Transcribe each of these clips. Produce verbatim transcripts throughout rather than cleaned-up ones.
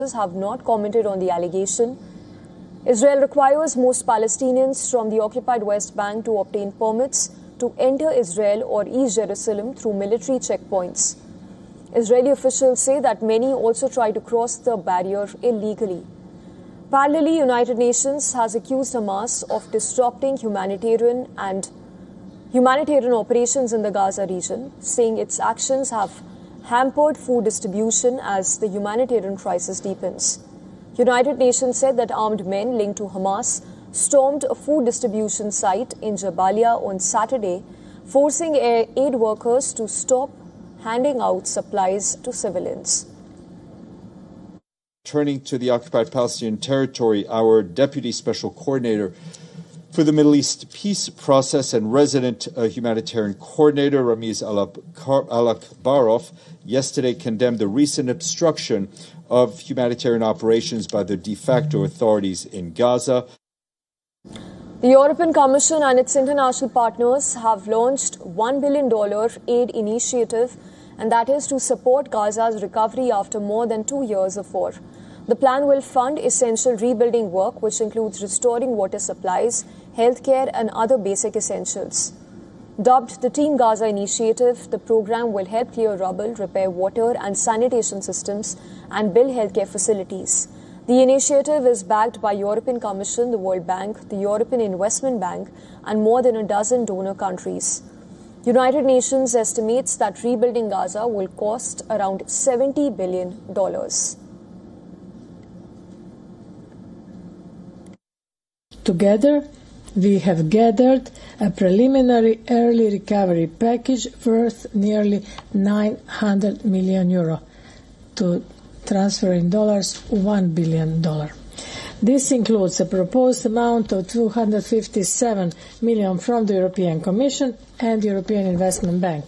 have not commented on the allegation. Israel requires most Palestinians from the occupied West Bank to obtain permits to enter Israel or East Jerusalem through military checkpoints. Israeli officials say that many also try to cross the barrier illegally. Parallelly, United Nations has accused Hamas of disrupting humanitarian and humanitarian operations in the Gaza region, saying its actions have hampered food distribution as the humanitarian crisis deepens. United Nations said that armed men linked to Hamas stormed a food distribution site in Jabalia on Saturday, forcing aid workers to stop handing out supplies to civilians. Turning to the occupied Palestinian territory, our Deputy Special Coordinator for the Middle East Peace Process and resident uh, humanitarian coordinator Ramiz Alakbarov yesterday condemned the recent obstruction of humanitarian operations by the de facto authorities in Gaza. The European Commission and its international partners have launched one billion dollars aid initiative, and that is to support Gaza's recovery after more than two years of war. The plan will fund essential rebuilding work, which includes restoring water supplies, healthcare and other basic essentials. Dubbed the Team Gaza Initiative, the program will help clear rubble, repair water and sanitation systems and build healthcare facilities. The initiative is backed by European Commission, the World Bank, the European Investment Bank and more than a dozen donor countries. United Nations estimates that rebuilding Gaza will cost around seventy billion dollars. Together, we have gathered a preliminary early recovery package worth nearly nine hundred million euro to transfer in dollars one billion dollars. This includes a proposed amount of two hundred fifty-seven million from the European Commission and the European Investment Bank.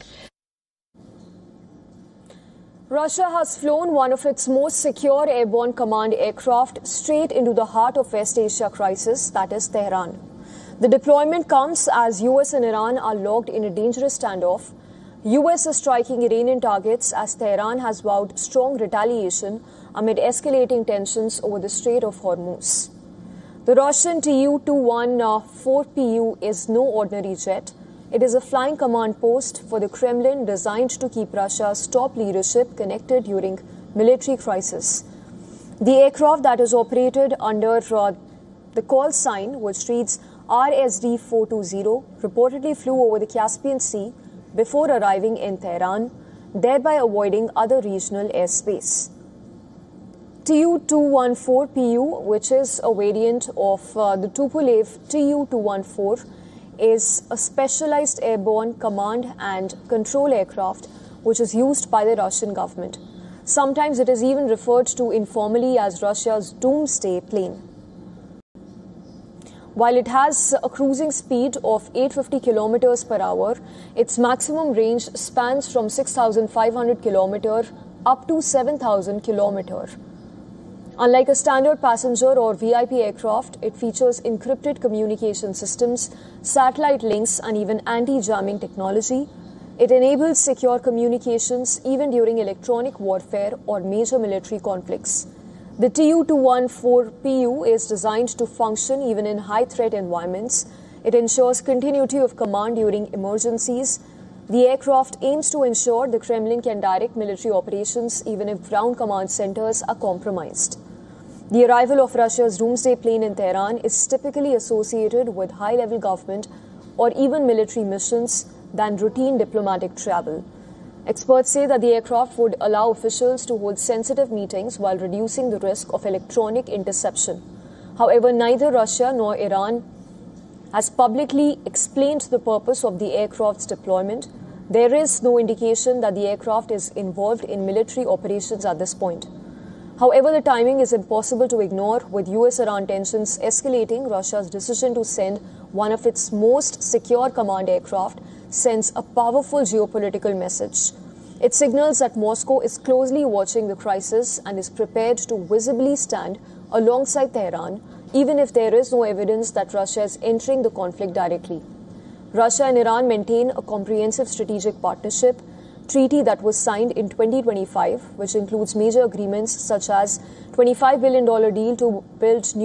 Russia has flown one of its most secure airborne command aircraft straight into the heart of West Asia crisis, that is Tehran. The deployment comes as U S and Iran are locked in a dangerous standoff. U S is striking Iranian targets as Tehran has vowed strong retaliation amid escalating tensions over the Strait of Hormuz. The Russian Tu twenty-one four P U is no ordinary jet. It is a flying command post for the Kremlin designed to keep Russia's top leadership connected during military crisis. The aircraft that is operated under uh, the call sign, which reads R S D four twenty, reportedly flew over the Caspian Sea before arriving in Tehran, thereby avoiding other regional airspace. Tu two fourteen P U, which is a variant of uh, the Tupolev Tu two fourteen, is a specialized airborne command and control aircraft which is used by the Russian government. Sometimes it is even referred to informally as Russia's doomsday plane. While it has a cruising speed of eight hundred fifty kilometers per hour, its maximum range spans from six thousand five hundred kilometers up to seven thousand kilometers. Unlike a standard passenger or V I P aircraft, it features encrypted communication systems, satellite links and even anti-jamming technology. It enables secure communications even during electronic warfare or major military conflicts. The Tu two fourteen P U is designed to function even in high-threat environments. It ensures continuity of command during emergencies. The aircraft aims to ensure the Kremlin can direct military operations even if ground command centers are compromised. The arrival of Russia's doomsday plane in Tehran is typically associated with high-level government or even military missions than routine diplomatic travel. Experts say that the aircraft would allow officials to hold sensitive meetings while reducing the risk of electronic interception. However, neither Russia nor Iran has publicly explained the purpose of the aircraft's deployment. There is no indication that the aircraft is involved in military operations at this point. However, the timing is impossible to ignore. With U S-Iran tensions escalating, Russia's decision to send one of its most secure command aircraft sends a powerful geopolitical message. It signals that Moscow is closely watching the crisis and is prepared to visibly stand alongside Tehran, even if there is no evidence that Russia is entering the conflict directly. Russia and Iran maintain a comprehensive strategic partnership. treaty that was signed in twenty twenty-five, which includes major agreements such as twenty-five billion dollars deal to build new